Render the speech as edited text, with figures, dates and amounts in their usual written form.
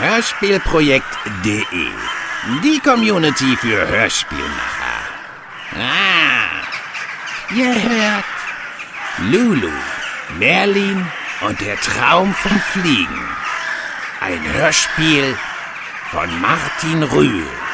Hörspielprojekt.de. Die Community für Hörspielmacher. Ihr hört Lulu, Merlin und der Traum vom Fliegen. Ein Hörspiel von Martin Rühl.